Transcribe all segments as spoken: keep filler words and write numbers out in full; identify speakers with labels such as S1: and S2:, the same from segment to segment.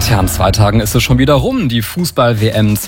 S1: Tja, in zwei Tagen ist es schon wieder rum, die Fußball-W M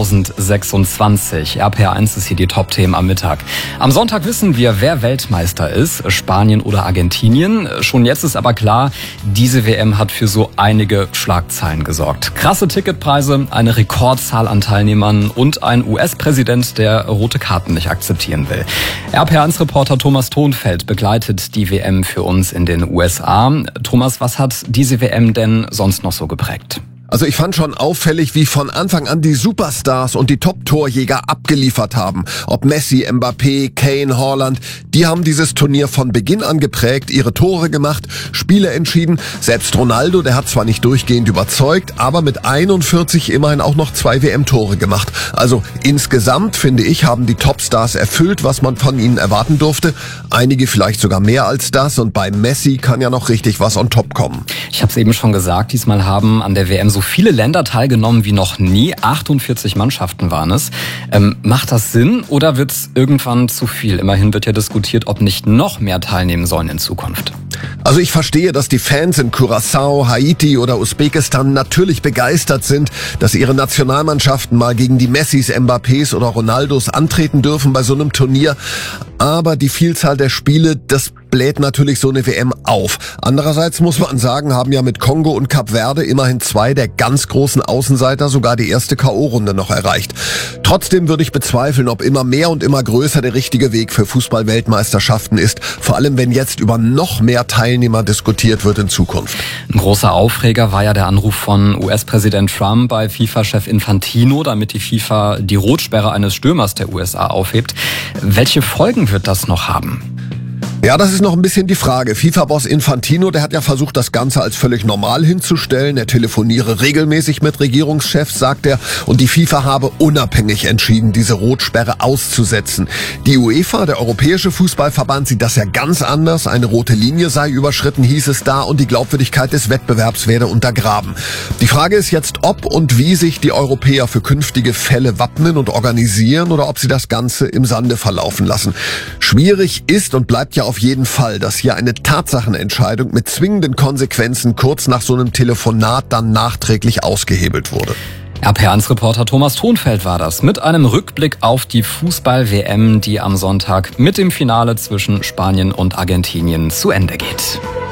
S1: zweitausendsechsundzwanzig. R P R eins ist hier die Top-Themen am Mittag. Am Sonntag wissen wir, wer Weltmeister ist, Spanien oder Argentinien. Schon jetzt ist aber klar, diese W M hat für so einige Schlagzeilen gesorgt. Krasse Ticketpreise, eine Rekordzahl an Teilnehmern und ein U S-Präsident, der rote Karten nicht akzeptieren will. R P R eins-Reporter Thomas Thonfeld begleitet die W M für uns in den U S A. Thomas, was hat diese W M denn sonst noch so geprägt?
S2: Also ich fand schon auffällig, wie von Anfang an die Superstars und die Top-Torjäger abgeliefert haben. Ob Messi, Mbappé, Kane, Haaland, die haben dieses Turnier von Beginn an geprägt, ihre Tore gemacht, Spiele entschieden. Selbst Ronaldo, der hat zwar nicht durchgehend überzeugt, aber mit einundvierzig immerhin auch noch zwei W M-Tore gemacht. Also insgesamt, finde ich, haben die Topstars erfüllt, was man von ihnen erwarten durfte. Einige vielleicht sogar mehr als das, und bei Messi kann ja noch richtig was on top kommen.
S1: Ich habe es eben schon gesagt, diesmal haben an der W M so viele Länder teilgenommen wie noch nie. achtundvierzig Mannschaften waren es. Ähm, macht das Sinn oder wird es irgendwann zu viel? Immerhin wird ja diskutiert, ob nicht noch mehr teilnehmen sollen in Zukunft.
S2: Also ich verstehe, dass die Fans in Curaçao, Haiti oder Usbekistan natürlich begeistert sind, dass ihre Nationalmannschaften mal gegen die Messis, Mbappés oder Ronaldos antreten dürfen bei so einem Turnier. Aber die Vielzahl der Spiele, das bläht natürlich so eine W M auf. Andererseits muss man sagen, haben ja mit Kongo und Kap Verde immerhin zwei der ganz großen Außenseiter sogar die erste K O-Runde noch erreicht. Trotzdem würde ich bezweifeln, ob immer mehr und immer größer der richtige Weg für Fußball-Weltmeisterschaften ist. Vor allem, wenn jetzt über noch mehr Teilnehmer diskutiert wird in Zukunft.
S1: Ein großer Aufreger war ja der Anruf von U S-Präsident Trump bei FIFA-Chef Infantino, damit die FIFA die Rotsperre eines Stürmers der U S A aufhebt. Welche Folgen wird das noch haben?
S2: Ja, das ist noch ein bisschen die Frage. FIFA-Boss Infantino, der hat ja versucht, das Ganze als völlig normal hinzustellen. Er telefoniere regelmäßig mit Regierungschefs, sagt er, und die FIFA habe unabhängig entschieden, diese Rotsperre auszusetzen. Die UEFA, der Europäische Fußballverband, sieht das ja ganz anders. Eine rote Linie sei überschritten, hieß es da, und die Glaubwürdigkeit des Wettbewerbs werde untergraben. Die Frage ist jetzt, ob und wie sich die Europäer für künftige Fälle wappnen und organisieren oder ob sie das Ganze im Sande verlaufen lassen. Schwierig ist und bleibt ja auf jeden Fall, dass hier eine Tatsachenentscheidung mit zwingenden Konsequenzen kurz nach so einem Telefonat dann nachträglich ausgehebelt wurde.
S1: R P R eins-Reporter Thomas Thonfeld war das mit einem Rückblick auf die Fußball-W M, die am Sonntag mit dem Finale zwischen Spanien und Argentinien zu Ende geht.